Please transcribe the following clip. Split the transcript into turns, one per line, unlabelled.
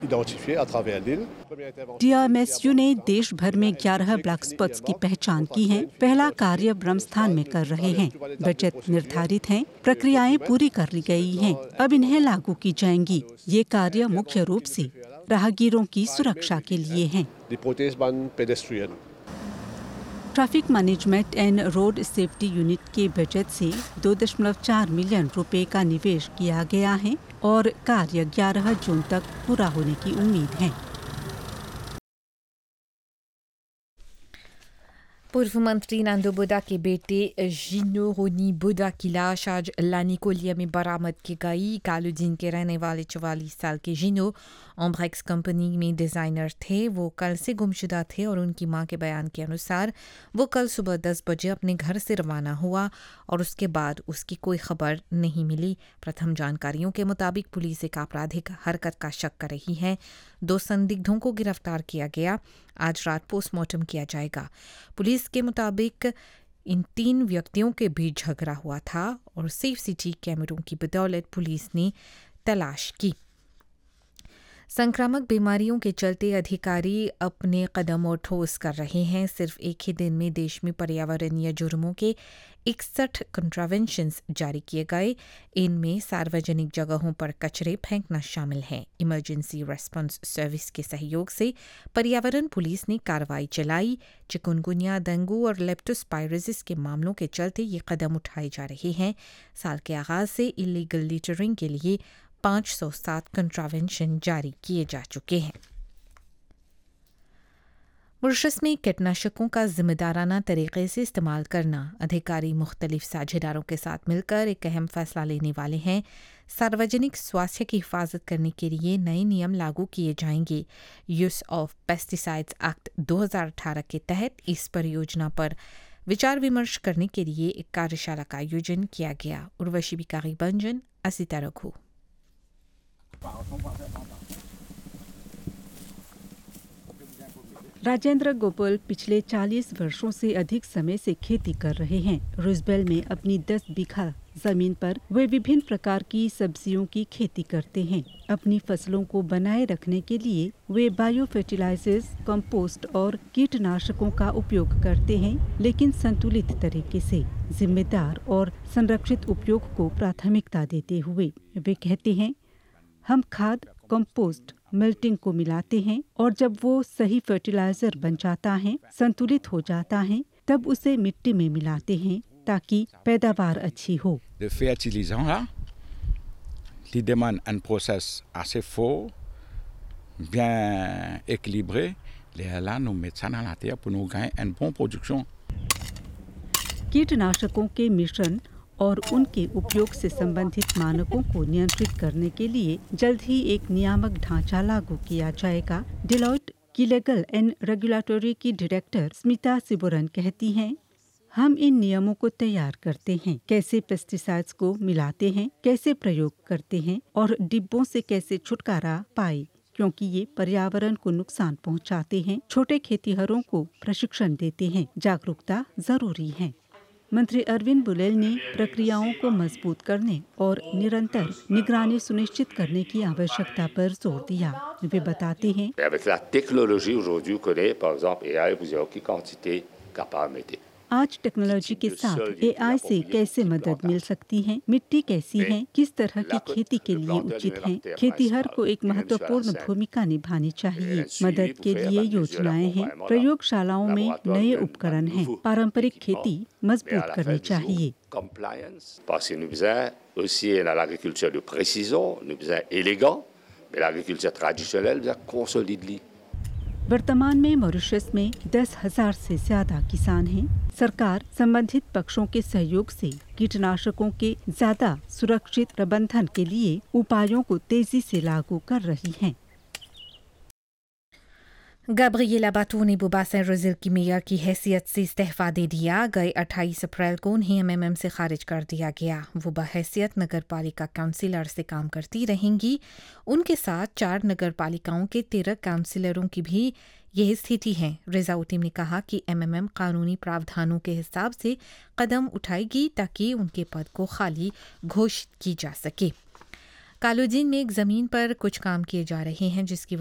identifiés à travers l'île.
DRMSU ने देश भर में 11 ब्लैक स्पॉट्स की पहचान की है। पहला कार्य ब्रह्मस्थान में कर रहे हैं। बजट निर्धारित हैं, प्रक्रियाएं पूरी कर ली गई हैं, अब इन्हें लागू की जाएंगी। ये कार्य मुख्य रूप से राहगीरों की सुरक्षा के लिए हैं।
Die Protestbahn Pedestrian.
Traffic management and road safety unit के बजट से 2.4 मिलियन रुपए का निवेश किया गया है और कार्य 11 जून तक पूरा होने की उम्मीद है।
पूर्व मंत्री नंदू बुड्ढा के बेटे जीनो रोनी बुड्ढा की लाश आज लानिकोलिया में बरामद की गई। कालुदीन के रहने वाले 44 साल के जीनो ऑम्ब्रेक्स कंपनी में डिज़ाइनर थे। वो कल से गुमशुदा थे और उनकी मां के बयान के अनुसार वो कल सुबह 10 बजे अपने घर से रवाना हुआ और उसके बाद उसकी कोई खबर नहीं मिली। प्रथम जानकारियों के मुताबिक पुलिस एक आपराधिक हरकत का शक कर रही है। 2 संदिग्धों को गिरफ्तार किया गया। आज रात पोस्टमार्टम किया जाएगा। पुलिस के मुताबिक इन 3 व्यक्तियों के बीच झगड़ा हुआ था और सेफ सिटी कैमरों की बदौलत पुलिस ने तलाश की। संक्रामक बीमारियों के चलते अधिकारी अपने कदम और ठोस कर रहे हैं। सिर्फ एक ही दिन में देश में पर्यावरणीय जुर्मों के 61 कंट्रावेंशंस जारी किए गए। इनमें सार्वजनिक जगहों पर कचरे फेंकना शामिल है। इमरजेंसी रेस्पॉन्स सर्विस के सहयोग से पर्यावरण पुलिस ने कार्रवाई चलाई। चिकुनगुनिया, डेंगू और लेप्टोस्पायरोसिस के मामलों के चलते ये कदम उठाए जा रहे हैं। साल के आगाज से इलीगल लिटरिंग के लिए 507 कंट्रावेंशन जारी किए जा चुके हैं। मॉरिशस में कीटनाशकों का जिम्मेदाराना तरीके से इस्तेमाल करना। अधिकारी मुख्तलिफ साझेदारों के साथ मिलकर एक अहम फैसला लेने वाले हैं। सार्वजनिक स्वास्थ्य की हिफाजत करने के लिए नए नियम लागू किए जाएंगे। यूज ऑफ पेस्टिसाइड्स एक्ट 2018 के तहत इस परियोजना पर विचार विमर्श करने के लिए एक कार्यशाला का आयोजन किया गया। उर्वशी बिकारी बंजन, असिता रघु।
राजेंद्र गोपाल पिछले 40 वर्षों से अधिक समय से खेती कर रहे हैं। रुजबेल में अपनी 10 बीघा जमीन पर वे विभिन्न प्रकार की सब्जियों की खेती करते हैं। अपनी फसलों को बनाए रखने के लिए वे बायो फर्टिलाइजर्स, कंपोस्ट और कीटनाशकों का उपयोग करते हैं, लेकिन संतुलित तरीके से। जिम्मेदार और संरक्षित उपयोग को प्राथमिकता देते हुए वे कहते हैं, हम खाद, कंपोस्ट, मिल्टिंग को मिलाते हैं और जब वो सही फर्टिलाइजर बन जाता है, संतुलित हो जाता है, तब उसे मिट्टी में मिलाते हैं ताकि पैदावार अच्छी हो।
Le fertilisant là, qui demande un process assez fort, bien équilibré, là nous mettons ça dans la terre pour nous gagner une bonne production.
कीटनाशकों के मिश्रण और उनके उपयोग से संबंधित मानकों को नियंत्रित करने के लिए जल्द ही एक नियामक ढांचा लागू किया जाएगा। डिलॉयट की लीगल एंड रेगुलेटरी की डायरेक्टर स्मिता सिबोरन कहती हैं, हम इन नियमों को तैयार करते हैं, कैसे पेस्टिसाइड्स को मिलाते हैं, कैसे प्रयोग करते हैं और डिब्बों से कैसे छुटकारा पाए, क्योंकि ये पर्यावरण को नुकसान पहुंचाते हैं। छोटे खेतीहरों को प्रशिक्षण देते हैं। जागरूकता जरूरी है। मंत्री अरविंद बुलेल ने प्रक्रियाओं को मजबूत करने और निरंतर निगरानी सुनिश्चित करने की आवश्यकता पर जोर दिया। वे बताते हैं,
Avec la technologie aujourd'hui, on connaît par exemple AI, vous avez quelle quantité capable de mettre.
आज टेक्नोलॉजी के साथ AI से कैसे मदद मिल सकती है, मिट्टी कैसी है, किस तरह की खेती के लिए उचित है। खेतीहर को एक महत्वपूर्ण भूमिका निभानी चाहिए। मदद के लिए योजनाएं हैं, प्रयोगशालाओं में नए उपकरण हैं। पारंपरिक खेती मजबूत करनी चाहिए।
Parce que nous besoin aussi dans l'agriculture de précision, nous besoin élégant, mais l'agriculture traditionnelle besoin consolide.
वर्तमान में मॉरिशस में 10,000 से ज्यादा किसान हैं। सरकार संबंधित पक्षों के सहयोग से कीटनाशकों के ज्यादा सुरक्षित प्रबंधन के लिए उपायों को तेजी से लागू कर रही है।
गैब्रिएला बाटो ने बुबा सेंट रोज़ेल की मेयर की हैसियत से इस्तीफा दे दिया। गए 28 अप्रैल को उन्हें एमएमएम से खारिज कर दिया गया। वो बहैसियत नगर पालिका काउंसिलर से काम करती रहेंगी। उनके साथ 4 नगर पालिकाओं के 13 काउंसिलरों की भी यही स्थिति है। रिजाउद्दीन ने कहा कि एमएमएम कानूनी प्रावधानों के हिसाब से कदम उठाएगी ताकि उनके पद को खाली घोषित की जा सके। कालोजीन में एक ज़मीन पर कुछ काम किए जा रहे हैं जिसकी